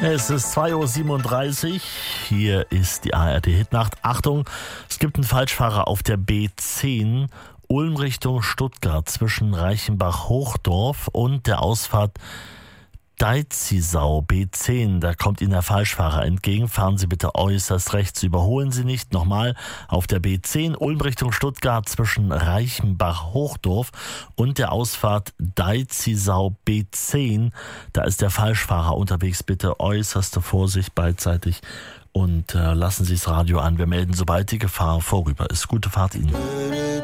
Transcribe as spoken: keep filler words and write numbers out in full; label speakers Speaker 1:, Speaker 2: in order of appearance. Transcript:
Speaker 1: Es ist zwei Uhr siebenunddreißig. Hier ist die A R D-Hitnacht. Achtung, es gibt einen Falschfahrer auf der B zehn, Ulm Richtung Stuttgart, zwischen Reichenbach-Hochdorf und der Ausfahrt Deizisau. B zehn, da kommt Ihnen der Falschfahrer entgegen. Fahren Sie bitte äußerst rechts, überholen Sie nicht. Nochmal, auf der B zehn, Ulm Richtung Stuttgart, zwischen Reichenbach-Hochdorf und der Ausfahrt Deizisau B zehn. Da ist der Falschfahrer unterwegs. Bitte äußerste Vorsicht beidseitig und äh, lassen Sie das Radio an. Wir melden, sobald die Gefahr vorüber ist. Gute Fahrt Ihnen.